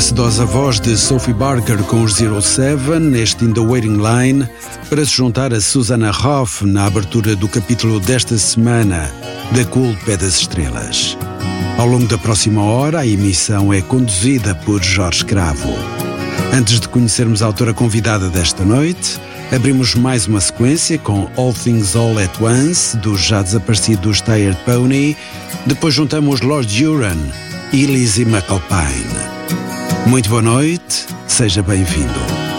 A sedosa voz de Sophie Barker com os Zero Seven, neste In the Waiting Line, para se juntar a Susanna Hoff na abertura do capítulo desta semana da Culpa das Estrelas. Ao longo da próxima hora, a emissão é conduzida por Jorge Cravo. Antes de conhecermos a autora convidada desta noite, abrimos mais uma sequência com All Things All at Once, dos já desaparecidos Tired Pony. Depois juntamos Lord Huron e Lizzie McAlpine. Muito boa noite, seja bem-vindo.